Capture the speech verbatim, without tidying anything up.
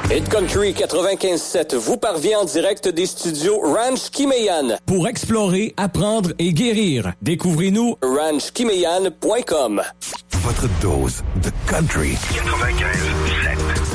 Hit Country quatre-vingt-quinze sept vous parvient en direct des studios Ranch Kimeyan. Pour explorer, apprendre et guérir, découvrez-nous ranch kimeyan point com. Votre dose de country. quatre-vingt-quinze sept.